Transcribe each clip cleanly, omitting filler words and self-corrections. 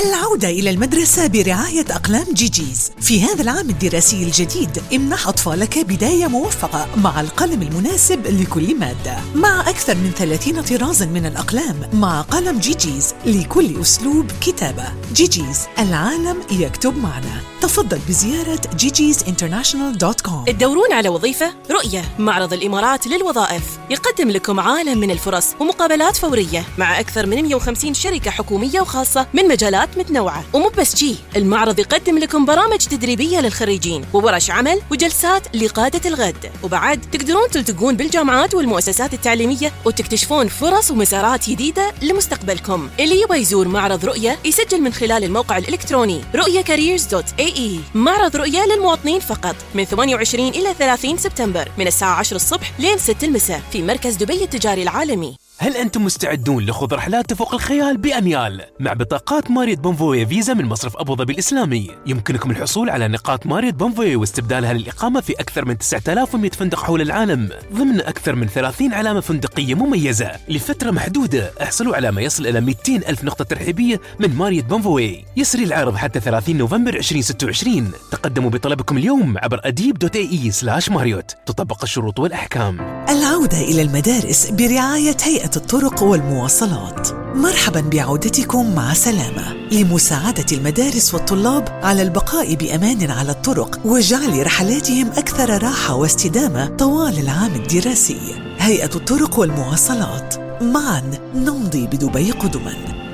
العودة إلى المدرسة برعاية أقلام جيجيز. في هذا العام الدراسي الجديد امنح أطفالك بداية موفقة مع القلم المناسب لكل مادة، مع أكثر من 30 طرازاً من الأقلام مع قلم جيجيز لكل أسلوب كتابة. جيجيز، العالم يكتب معنا. تفضل بزيارة gigisinternational.com. تدورون على وظيفة؟ رؤية، معرض الإمارات للوظائف، يقدم لكم عالم من الفرص ومقابلات فورية مع أكثر من 150 شركة حكومية وخاصة من مجالات متنوعة. ومو بس شي، المعرض يقدم لكم برامج تدريبية للخريجين وورش عمل وجلسات لقادة الغد، وبعد تقدرون تلتقون بالجامعات والمؤسسات التعليمية وتكتشفون فرص ومسارات جديدة لمستقبلكم. اللي يبغى يزور معرض رؤية يسجل من خلال الموقع الإلكتروني ruyacareers.ae. معرض رؤية للمواطنين فقط من 28 إلى 30 سبتمبر من الساعة 10 الصبح لين 6 المساء في مركز دبي التجاري العالمي. هل أنتم مستعدون لخوض رحلات تفوق الخيال بأميال؟ مع بطاقات ماريوت بونفوي فيزا من مصرف أبو ظبي الإسلامي يمكنكم الحصول على نقاط ماريوت بونفوي واستبدالها للإقامة في أكثر من 9100 فندق حول العالم ضمن أكثر من 30 علامة فندقية مميزة لفترة محدودة. احصلوا على ما يصل إلى 200 ألف نقطة ترحيبية من ماريوت بونفوي. يسري العرض حتى 30 نوفمبر 2026. تقدموا بطلبكم اليوم عبر adib.ae/marriott. تطبق الشروط والأحكام. العودة إلى المدارس برعاية هيئة الطرق والمواصلات. مرحبا بعودتكم مع سلامة لمساعدة المدارس والطلاب على البقاء بأمان على الطرق وجعل رحلاتهم أكثر راحة واستدامة طوال العام الدراسي. هيئة الطرق والمواصلات، معا نمضي بدبي قدما.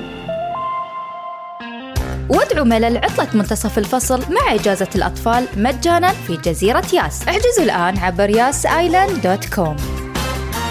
وادعوا ملل عطلة منتصف الفصل مع إجازة الأطفال مجانا في جزيرة ياس. احجزوا الآن عبر yasisland.com.